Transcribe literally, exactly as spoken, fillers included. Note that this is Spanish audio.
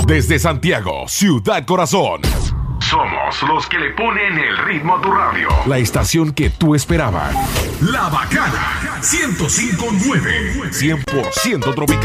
Desde Santiago, Ciudad Corazón. Somos los que le ponen el ritmo a tu radio. La estación que tú esperabas. La Bacana ciento cinco punto nueve. cien por ciento tropical.